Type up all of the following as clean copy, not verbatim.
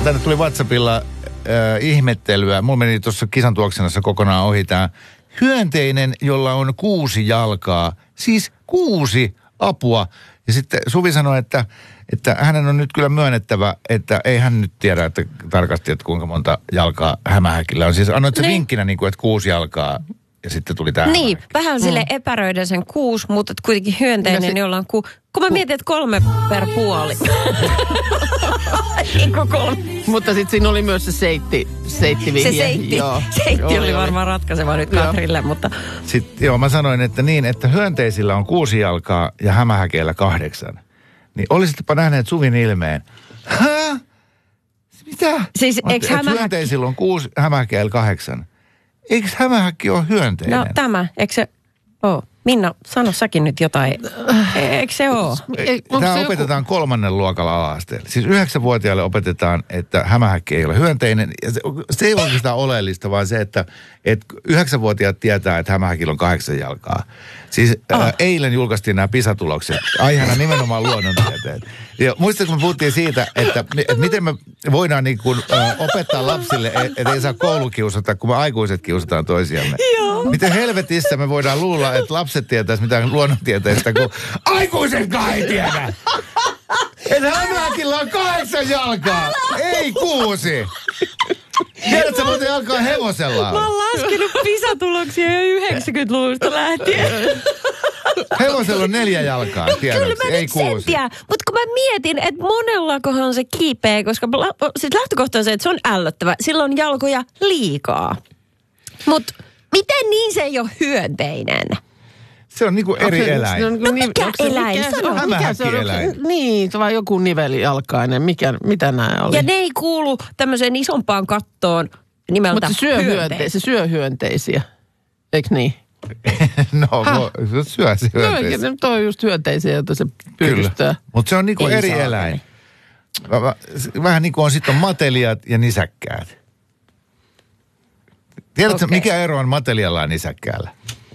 tänne tuli WhatsAppilla ihmettelyä. Mulla meni tuossa kisan tuoksinassa kokonaan ohi tämä hyönteinen, jolla on 6 jalkaa. Siis 6 apua. Ja sitten Suvi sanoi, että hänen on nyt kyllä myönnettävä, että ei hän nyt tiedä että tarkasti, että kuinka monta jalkaa hämähäkillä on. Siis annoit se vinkkinä, niin kuin, että 6 jalkaa ja sitten tuli tämä. Niin, vähän sille epäröiden sen 6, mutta kuitenkin hyönteinen, jolla on kun mä mietin, että 3 per puoli. Eikö 3? Mutta sitten siinä oli myös se seittivihje. Se seitti oli varmaan ratkaiseva nyt Katrille, mutta... Sitten mä sanoin, että niin, että hyönteisillä on 6 jalkaa ja hämähäkeillä 8. Niin olisittepa nähneet Suvin ilmeen. Hä? Mitä? Siis hyönteisillä on 6, hämähäkeillä 8. Eikö hämähäkki ole hyönteinen? No tämä, eikö se ole? Minna, sano säkin nyt jotain. Eikö se ole? Tämä opetetaan 3. luokalla ala-asteella. Siis 9-vuotiaille opetetaan, että hämähäkki ei ole hyönteinen. Se ei ole oikeastaan oleellista, vaan se, että 9-vuotiaat tietää, että hämähäkillä on 8 jalkaa. Siis eilen julkaistiin nämä PISA-tulokset. Aiheena nimenomaan luonnontieteet. Ja muistatko, me puhuttiin siitä, että miten me voidaan niin kuin, opettaa lapsille, että ei saa koulukiusata, kun me aikuiset kiusataan toisiamme. Joo. Miten helvetissä me voidaan luulla, että lapset tietäisi mitään luonnontieteistä, kun aikuisetkaan ei tiedä. Että hämähäkillä on 8 jalkaa, ei 6. Tiedätkö, muuten alkaa hevosella? Mä oon laskenut PISA-tuloksia jo 90-luvusta lähtien. Hevosella on 4 jalkaa, tiedätkö? Ei 6. Mutta kun mä mietin, että monellakohan se kiipeää, koska siis lähtökohta on se, että se on ällöttävä. Sillä on jalkoja liikaa. Mutta miten niin se ei ole hyönteinen? Se on niinku eri eläin. No mikä eläin? Hämähäkkieläin. Niin, se vaan joku nivelijalkainen. Mitä nämä oli? Ja ne ei kuulu tämmöiseen isompaan kattoon nimeltä hyönteisiä. Se syö hyönteisiä. Eikö niin? No, syö se hyönteisiä. No, toi on just hyönteisiä, joita se pyydystää. Mutta se on niinku eri eläin. Vähän niin kuin on sitten matelijat ja nisäkkäät. Tiedätkö, mikä ero on matelijalla ja nisäkkäällä?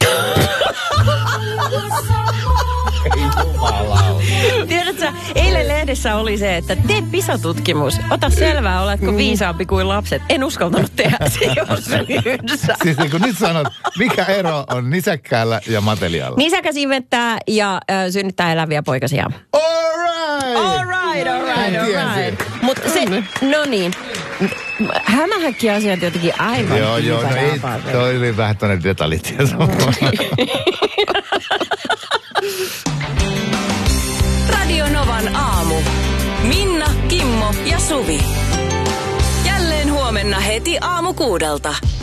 Tiedätkö, eilen lehdessä oli se, että tee PISA-tutkimus. Ota selvää, oletko viisaampi kuin lapset. En uskaltanut tehdä se jossain yhdessä. Siis niin kun nyt sanot, mikä ero on nisäkkäällä ja matelijalla? Nisäkäs imettää ja synnyttää eläviä poikasia. All right. Mutta se, no niin. Hämähäkki-asiat jotenkin aivan. Joo, no ei, toi oli vähän tuonne detaljit. Radio Novan aamu. Minna, Kimmo ja Suvi. Jälleen huomenna heti aamu 6.